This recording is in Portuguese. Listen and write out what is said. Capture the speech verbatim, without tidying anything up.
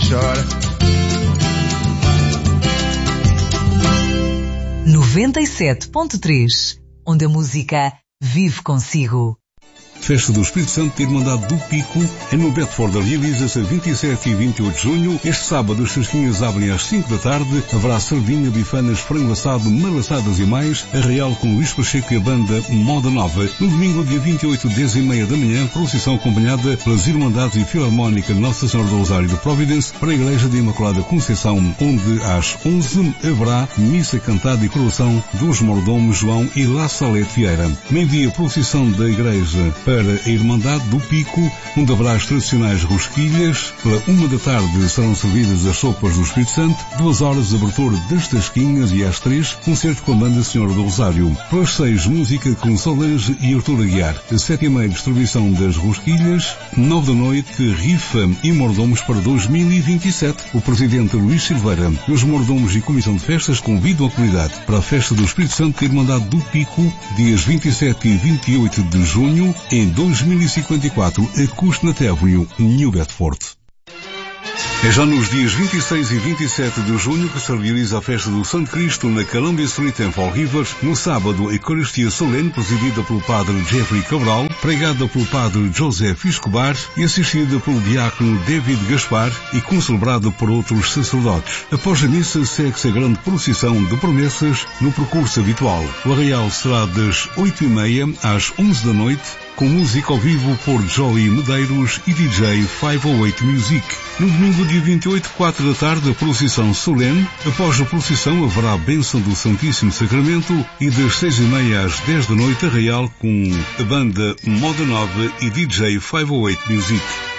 chora. noventa e sete ponto três, onde a música vive consigo. Festa do Espírito Santo da Irmandade do Pico, é no Bedford, realiza-se a vinte e sete e vinte e oito de junho. Este sábado as tasquinhas abrem às cinco da tarde, haverá sardinha, bifanas, frango assado, malaçadas e mais, a Real com Luís Pacheco e a banda Moda Nova. No domingo, dia vinte e oito, dez e meia da manhã, procissão acompanhada pelas Irmandades e Filarmónica Nossa Senhora do Rosário de Providence para a Igreja de Imaculada Conceição, onde às onze haverá missa cantada e coroação dos mordomos João e La Salete Vieira. Meio-dia, procissão da Igreja para a Irmandade do Pico, onde haverá as tradicionais rosquilhas. Pela uma da tarde serão servidas as sopas do Espírito Santo. Duas horas, abertura das tasquinhas e às três, concerto com a banda Senhora do Rosário. Pelas seis, música com Solange e Artur Aguiar. Às sete e meia, distribuição das rosquilhas. Nove da noite, rifa e mordomos para dois mil e vinte e sete. O presidente Luís Silveira e os mordomos e comissão de festas convidam a comunidade para a festa do Espírito Santo da Irmandade do Pico, dias vinte e sete e vinte e oito de junho, em dois mil e cinquenta e quatro, a Cusnat Avenue, New Bedford. É já nos dias vinte e seis e vinte e sete de junho que se realiza a festa do Santo Cristo na Columbia Street em Fall River. No sábado, a Eucaristia solene presidida pelo padre Jeffrey Cabral, pregada pelo padre Joseph Escobar e assistida pelo diácono David Gaspar e concelebrada por outros sacerdotes. Após a missa, segue-se a grande procissão de promessas no percurso habitual. O arraial será das oito e meia às onze da noite, com música ao vivo por Joey Medeiros e D J quinhentos e oito Music. No domingo, dia vinte e oito, quatro da tarde, a procissão solene. Após a procissão haverá a bênção do Santíssimo Sacramento e das seis e meia às dez da noite, arraial com a banda Moda Nova e D J quinhentos e oito Music.